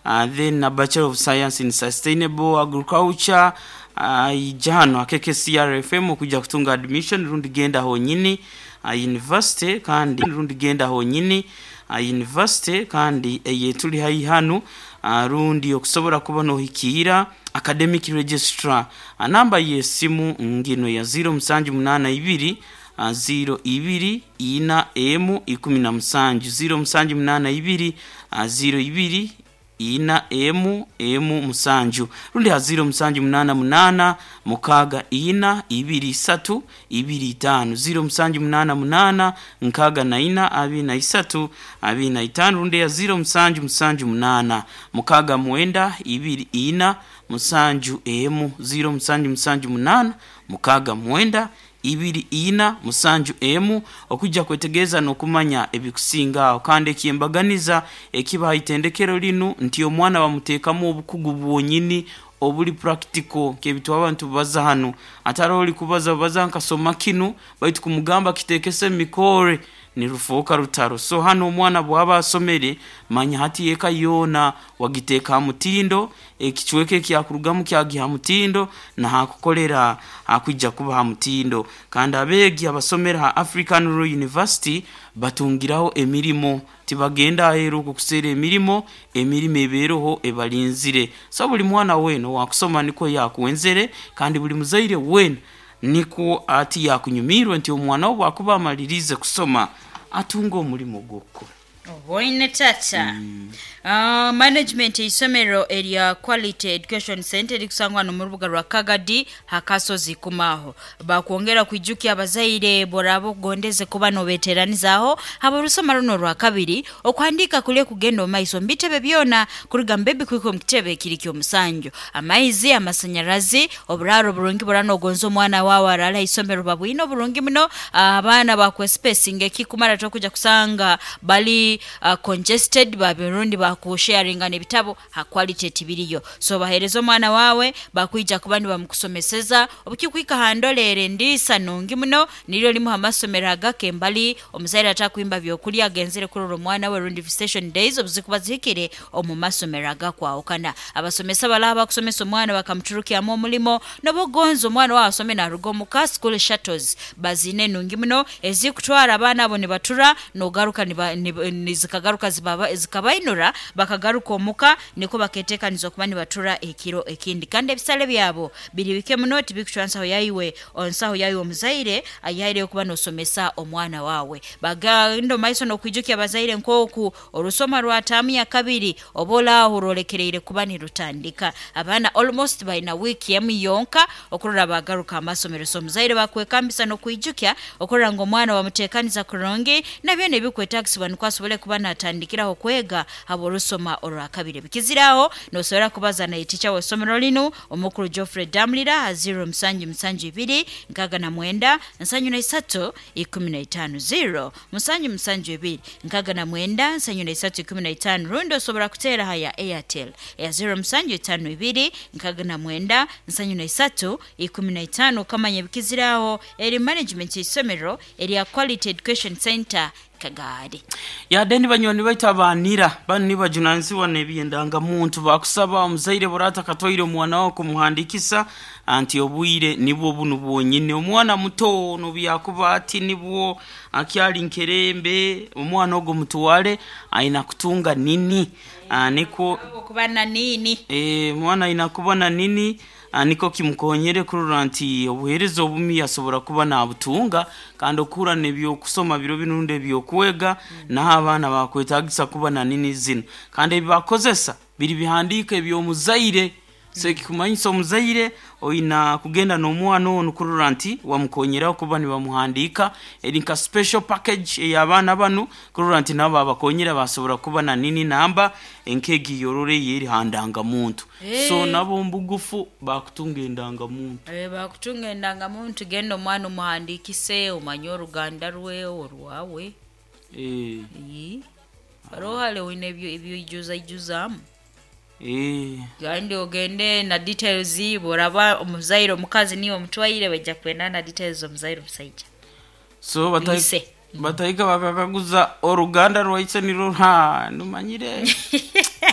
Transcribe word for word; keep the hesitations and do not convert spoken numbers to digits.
uh, then a Bachelor of Science in Sustainable Agriculture uh, ijano akeke C R F M kuja kutunga admission rundi genda honyini uh, university kandi rundi genda honyini uh, university kandi eyetuli hayi hanu uh, rundi okusobora kubona ohikira academic registrar uh, namba yesimu ngino ya zero musanju munana ibiri Uh, zero ibiri ina emu ikumi na musanju zero musanju munana ibiri uh, zero ibiri ina emu emu musanju rundi ha zero musanju munana munana mukaga ina ibiri satu ibiri itanu zero musanju munana munana nkaga na ina abi na isatu abi na itanu rundi ya zero musanju musanju munana mukaga mwenda ibiri ina musanju emu zero musanju musanju munana mukaga mwenda ibiri ina musanju emu okujja kwetegeza nokumanya ebikusinga kandi kiyembaganiza ekiba itendekero linu nti omwana bamutekamu obukugu bwonyini obuli practical kebitu abantu baza hano ataro oli kubaza baza nkasoma kinu baitu kumugamba kitekese mikore ni rufoka rutaro so hano omwana bwaba asomere manya hati yeka yona wagiteka mutindo ekichweke kyakurugamu kyagiha mutindo na hakukolera akujja kuba ha mutindo kandi abegi abasomera ha African Rural University batungiraho emirimo tibagenda ahero kusere emirimo emirimo eberoho ebalinzire so buli mwana weno wakusoma niko yakuwenzere kandi buli muzaire weno niko ati yakunyumirwe nti omwana wo akuba amalirize kusoma atunga omulimo gukko Oine tata. Mm. Uh, management isomero area Quality Education Center likusangwa no murubuga rwa Kagadi hakasozi kumaho bakuongera kwijuki abazaire borabo gondeze kuba no veteranizaho habo rusoma runo rwa kabiri okwandika kule kugendo maiso mbitebe byona kuriga mbebe kwiko mkitebe kirikyo musanjo amaizi amasanyarazi oburaro burungi burano gonzo mwana wawe arala isomero babwino burungi muno abana bakwe spacing ekikumara tokuja kusanga bali Uh, congested babirundi bakusharinga nebitabo ha quality tibiriyo so baherezo mwana wawe bakuija kubandi bamukusomeseza obukikwika handolere ndisa nungi muno nilyo limu amasomero agake mbali omuzaira atakwimba byokuli agenzere kuroro mwana we rundi station days obuzikubazikire omu masomero agakwa okana abasomesa balaba kusomesa mwana bakamturuki amo mulimo nobogonzo mwana wa asome na rugo mu school shuttles bazine nungi muno ezikutwara abana abo ne batura no garuka ni zikagaruka zibaba zikabainura bakagaruka omuka niko baketeka nizo kubani batura ekiro ekindi kandi ebisale byabo biri bike munoti bikuchwansa ho yayiwe onsaho yayiwe omuzaire ayaire okuba no somesa omwana wawe baga ndo maiso no kwijuki abazaire nkoku orusoma rwa tamu ya kabiri obola urolekereire kubani rutandika abana almost by na week ya miyonka okurura bagaruka amasomero so muzaire bakwekambisa no kwijukya okurura ngo mwana wamutekaniza kuronge nabyo nebikwetaxi bankwasubole kubana atandikira okwega aborusoma orwa kabiri bikiziraho no sora kubaza na iticha we somero lino omukuru Geoffrey Damlira zero msanji msanji ibiri nkaga na mwenda nsanyu na isatu ikumi na itano zero msanji msanji ibiri nkaga na mwenda nsanyu na isatu ikumi na itano rundo sobora kutera haya Airtel ya zero msanji itano ibiri nkaga na mwenda nsanyu na isatu ikumi na itano kama nyebikiziraho eri management isomero eri ya Quality Education Center Kagadi ya deni banyoni baitabanira bani bajunanzi wanebiyendanga muntu bakusaba omuzaire borata katoire mwana wako muhandikisa anti obwire nibo bunu bwonyine omwana muto no byakubati nibo akyali nkerembe omwana ogo mutuwale aina kutunga nini aniko kubana nini eh mwana ina kubana nini aniko kimukonyere kururanti obuherezo bumi yasobora kuba nabutunga kandi okura nebyo kusoma biro binunde byo kwega mm. na abana bakwetagisa kuba na nini zino kandi bibakozesa biri bihandike byo muzaire so ikikumanyisa omuzaire oina kugenda no mwana ono kururanti wamukonyera kuba ni bamuhandika erinka special package y'abana banu kururanti nabo abakonyera basobora kuba na nini namba enkegi yorore yeri handanga muntu hey. So nabo mbugufu bakutunga endanga muntu eh bakutunga endanga muntu gendo mwana umuhandikise umanyoro Uganda rwe orwawe eh eh rohale winebyo ibyo ijuza ijuzamu eh kandi ogende na details boraba omuzairo mukazi niwo mutwaire bajja kwenda na details omuzairo musaija so batayi batayiga bakakaguza oruganda rwaitse niro ha numanyire